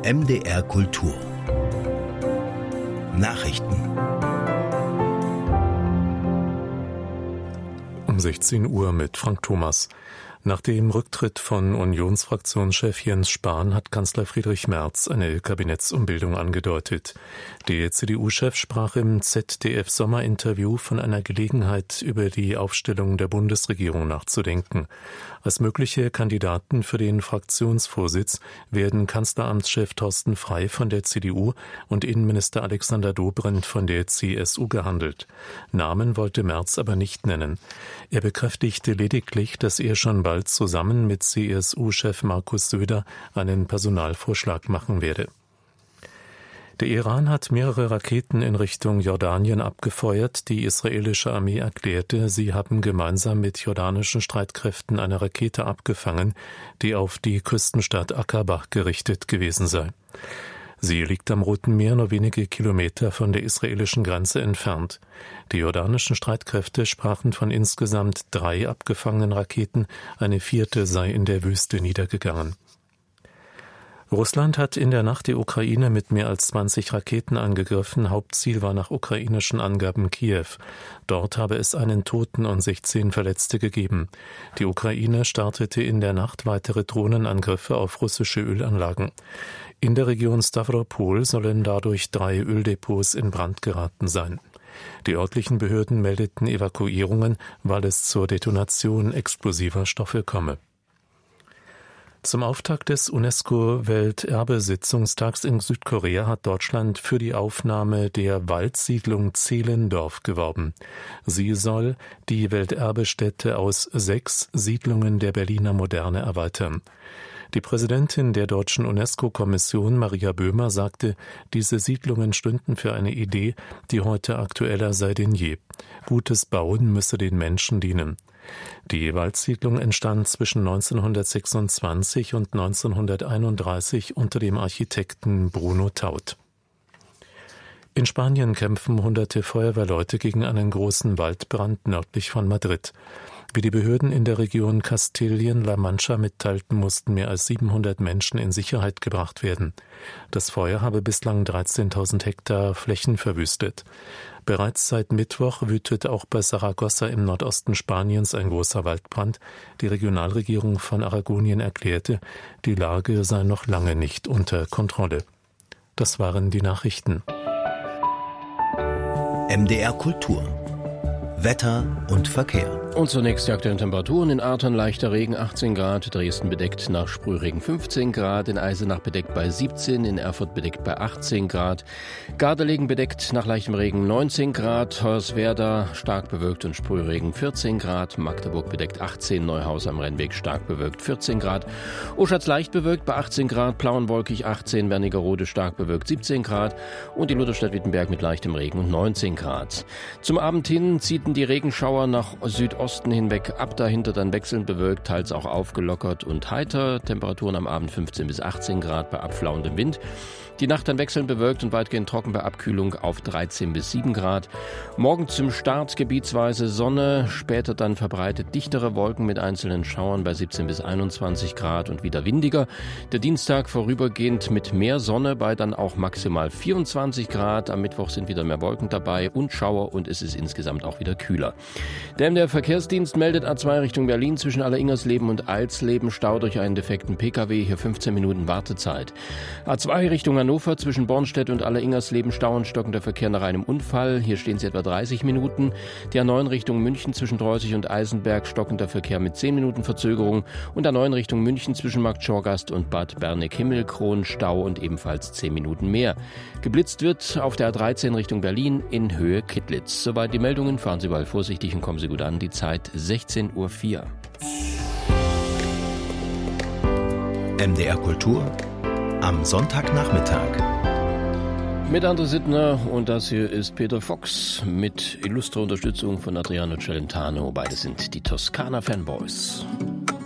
MDR Kultur Nachrichten. Um 16 Uhr mit Frank Thomas. Nach dem Rücktritt von Unionsfraktionschef Jens Spahn hat Kanzler Friedrich Merz eine Kabinettsumbildung angedeutet. Der CDU-Chef sprach im ZDF-Sommerinterview von einer Gelegenheit, über die Aufstellung der Bundesregierung nachzudenken. Als mögliche Kandidaten für den Fraktionsvorsitz werden Kanzleramtschef Thorsten Frey von der CDU und Innenminister Alexander Dobrindt von der CSU gehandelt. Namen wollte Merz aber nicht nennen. Er bekräftigte lediglich, dass er schon bald zusammen mit CSU-Chef Markus Söder einen Personalvorschlag machen werde. Der Iran hat mehrere Raketen in Richtung Jordanien abgefeuert. Die israelische Armee erklärte, sie haben gemeinsam mit jordanischen Streitkräften eine Rakete abgefangen, die auf die Küstenstadt Aqaba gerichtet gewesen sei. Sie liegt am Roten Meer nur wenige Kilometer von der israelischen Grenze entfernt. Die jordanischen Streitkräfte sprachen von insgesamt 3 abgefangenen Raketen, eine 4. sei in der Wüste niedergegangen. Russland hat in der Nacht die Ukraine mit mehr als 20 Raketen angegriffen. Hauptziel war nach ukrainischen Angaben Kiew. Dort habe es einen Toten und 16 Verletzte gegeben. Die Ukraine startete in der Nacht weitere Drohnenangriffe auf russische Ölanlagen. In der Region Stavropol sollen dadurch 3 Öldepots in Brand geraten sein. Die örtlichen Behörden meldeten Evakuierungen, weil es zur Detonation explosiver Stoffe komme. Zum Auftakt des UNESCO-Welterbesitzungstags in Südkorea hat Deutschland für die Aufnahme der Waldsiedlung Zehlendorf geworben. Sie soll die Welterbestätte aus 6 Siedlungen der Berliner Moderne erweitern. Die Präsidentin der deutschen UNESCO-Kommission, Maria Böhmer, sagte, diese Siedlungen stünden für eine Idee, die heute aktueller sei denn je. Gutes Bauen müsse den Menschen dienen. Die Waldsiedlung entstand zwischen 1926 und 1931 unter dem Architekten Bruno Taut. In Spanien kämpfen hunderte Feuerwehrleute gegen einen großen Waldbrand nördlich von Madrid. Wie die Behörden in der Region Kastilien-La Mancha mitteilten, mussten mehr als 700 Menschen in Sicherheit gebracht werden. Das Feuer habe bislang 13.000 Hektar Flächen verwüstet. Bereits seit Mittwoch wütet auch bei Saragossa im Nordosten Spaniens ein großer Waldbrand. Die Regionalregierung von Aragonien erklärte, die Lage sei noch lange nicht unter Kontrolle. Das waren die Nachrichten. MDR Kultur Wetter und Verkehr. Und zunächst die aktuellen Temperaturen. In Artern leichter Regen 18 Grad, Dresden bedeckt nach Sprühregen 15 Grad, in Eisenach bedeckt bei 17, in Erfurt bedeckt bei 18 Grad, Gardelegen bedeckt nach leichtem Regen 19 Grad, Hoyerswerda stark bewölkt und Sprühregen 14 Grad, Magdeburg bedeckt 18, Neuhaus am Rennweg stark bewölkt 14 Grad, Oschatz leicht bewölkt bei 18 Grad, Plauen wolkig 18, Wernigerode stark bewölkt 17 Grad und die Lutherstadt-Wittenberg mit leichtem Regen und 19 Grad. Zum Abend hin ziehten die Regenschauer nach Südosten hinweg ab, dahinter dann wechselnd bewölkt, teils auch aufgelockert und heiter. Temperaturen am Abend 15 bis 18 Grad bei abflauendem Wind. Die Nacht dann wechselnd bewölkt und weitgehend trocken bei Abkühlung auf 13 bis 7 Grad. Morgen zum Start gebietsweise Sonne, später dann verbreitet dichtere Wolken mit einzelnen Schauern bei 17 bis 21 Grad und wieder windiger. Der Dienstag vorübergehend mit mehr Sonne bei dann auch maximal 24 Grad. Am Mittwoch sind wieder mehr Wolken dabei und Schauer und es ist insgesamt auch wieder kühler. Der MDR Verkehrsdienst meldet A2 Richtung Berlin zwischen Alleringersleben und Alsleben Stau durch einen defekten Pkw, hier 15 Minuten Wartezeit. A2 Richtung Hannover zwischen Bornstedt und Alleringersleben Stau und stockender Verkehr nach einem Unfall. Hier stehen sie etwa 30 Minuten. Die A9 Richtung München zwischen Dreußig und Eisenberg stockender Verkehr mit 10 Minuten Verzögerung. Und A9 Richtung München zwischen Markt Schorgast und Bad Berneck-Himmelkron Stau und ebenfalls 10 Minuten mehr. Geblitzt wird auf der A13 Richtung Berlin in Höhe Kittlitz. Soweit die Meldungen. Fahren Sie bald vorsichtig und kommen Sie gut an. Die Zeit 16:04 Uhr. MDR Kultur am Sonntagnachmittag. Mit André Sittner und das hier ist Peter Fox mit illustrer Unterstützung von Adriano Celentano. Beide sind die Toskana Fanboys.